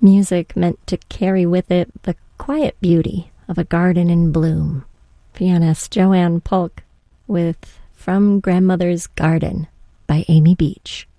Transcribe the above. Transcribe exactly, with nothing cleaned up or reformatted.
Music meant to carry with it the quiet beauty of a garden in bloom. Pianist Joanne Polk with From Grandmother's Garden by Amy Beach.